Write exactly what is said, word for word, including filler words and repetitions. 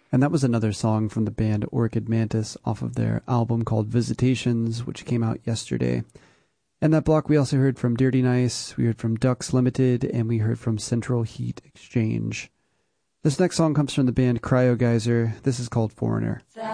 And that was another song from the band Orchid Mantis off of their album called Visitations, which came out yesterday. And that block we also heard from Dirty Nice, we heard from Ducks Limited, and we heard from Central Heat Exchange. This next song comes from the band Cryo Geyser. This is called Foreigner. Thou